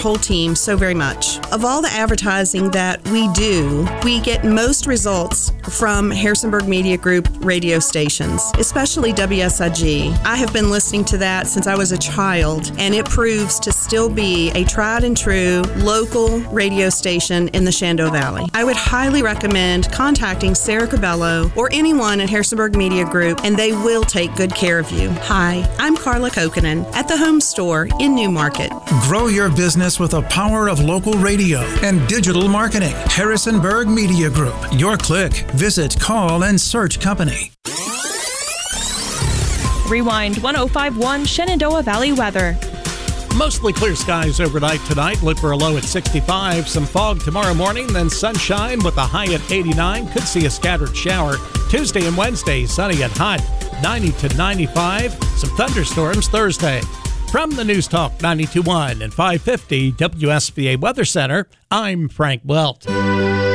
whole team so very much. Of all the advertising that we do, we get most results from Harrisonburg Media Group radio stations, especially WSIG. I have been listening to that since I was a child, and it proves to still be a tried and true local radio station in the Shenandoah Valley. I would highly recommend contacting Sarah Cabello or anyone at Harrisonburg Media Group, and they will take good care of you. Hi, I'm Carla Kokkonen at the Home Store in Newmarket. Grow your business with the power of local radio and digital marketing. Harrisonburg Media Group. Your click. Visit, call, and search company. Rewind 105.1 Shenandoah Valley weather. Mostly clear skies overnight tonight. Look for a low at 65. Some fog tomorrow morning, then sunshine with a high at 89. Could see a scattered shower. Tuesday and Wednesday, sunny and hot, 90 to 95. Some thunderstorms Thursday. From the News Talk 92.1 and 550 WSVA Weather Center, I'm Frank Welch.